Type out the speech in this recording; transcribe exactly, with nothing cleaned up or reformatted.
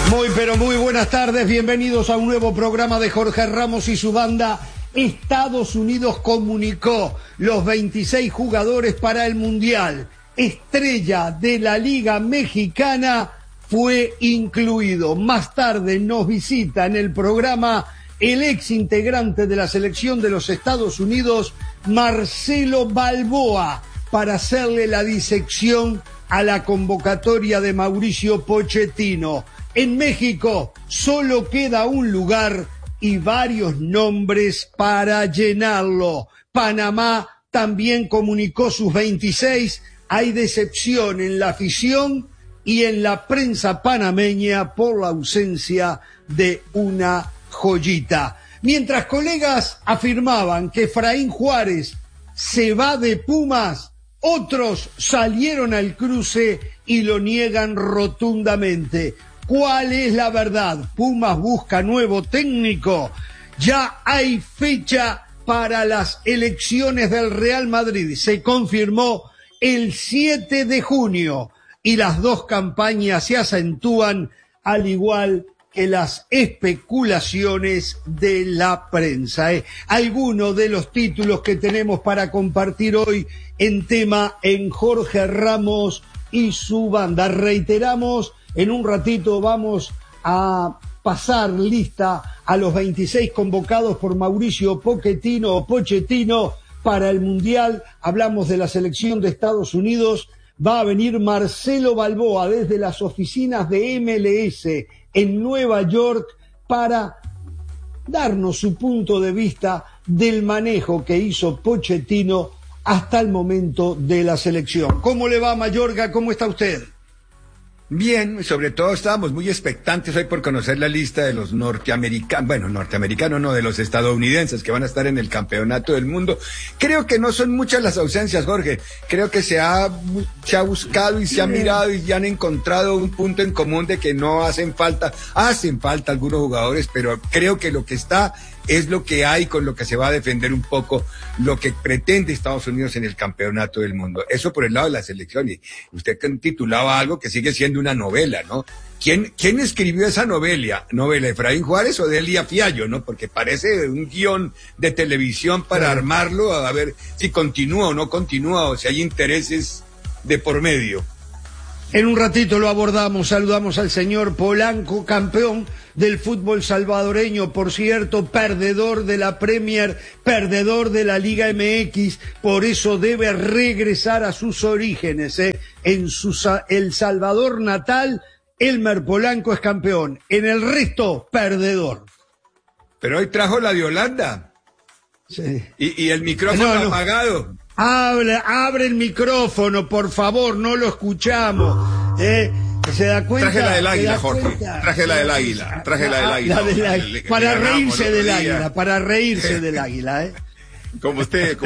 Muy pero muy buenas tardes, bienvenidos a un nuevo programa de Jorge Ramos y su banda. Estados Unidos comunicó los veintiséis jugadores para el Mundial. Estrella de la Liga Mexicana fue incluido. Más tarde nos visita en el programa el ex integrante de la selección de los Estados Unidos, Marcelo Balboa, para hacerle la disección a la convocatoria de Mauricio Pochettino. En México solo queda un lugar y varios nombres para llenarlo. Panamá también comunicó sus veintiséis. Hay decepción en la afición y en la prensa panameña por la ausencia de una joyita. Mientras colegas afirmaban que Efraín Juárez se va de Pumas, otros salieron al cruce y lo niegan rotundamente. ¿Cuál es la verdad? Pumas busca nuevo técnico. Ya hay fecha para las elecciones del Real Madrid. Se confirmó el siete de junio y las dos campañas se acentúan, al igual que las especulaciones de la prensa. ¿eh? Algunos de los títulos que tenemos para compartir hoy en tema en Jorge Ramos y su banda. Reiteramos, en un ratito vamos a pasar lista a los veintiséis convocados por Mauricio Pochettino o Pochettino para el Mundial. Hablamos de la selección de Estados Unidos. Va a venir Marcelo Balboa desde las oficinas de M L S en Nueva York para darnos su punto de vista del manejo que hizo Pochettino hasta el momento de la selección. ¿Cómo le va, Mayorga? ¿Cómo está usted? Bien, sobre todo estábamos muy expectantes hoy por conocer la lista de los norteamericanos, bueno, norteamericanos no, de los estadounidenses que van a estar en el campeonato del mundo. Creo que no son muchas las ausencias, Jorge. Creo que se ha, se ha buscado y se ha mirado y ya han encontrado un punto en común de que no hacen falta, hacen falta algunos jugadores, pero creo que lo que está es lo que hay, con lo que se va a defender un poco lo que pretende Estados Unidos en el campeonato del mundo. Eso por el lado de la selección. Y usted titulaba algo que sigue siendo una novela, ¿no? ¿Quién, quién escribió esa novela? ¿Novela Efraín Juárez o de Elia Fiallo, no? Porque parece un guión de televisión para claro. armarlo, a ver si continúa o no continúa, o si hay intereses de por medio. En un ratito lo abordamos, saludamos al señor Polanco, campeón del fútbol salvadoreño, por cierto, perdedor de la Premier, perdedor de la Liga M X, por eso debe regresar a sus orígenes, ¿eh? En su El Salvador natal, Elmer Polanco es campeón, en el resto, perdedor. Pero hoy trajo la de Holanda. Sí. Y, y el micrófono no, no. apagado. Abre, abre el micrófono, por favor, no lo escuchamos. ¿Eh? ¿Se da cuenta? Traje la del águila, Jorge. Cuenta? Traje la del águila. Traje la del águila. La del águila. Para reírse del águila, para reírse del águila, ¿eh? Como usted, como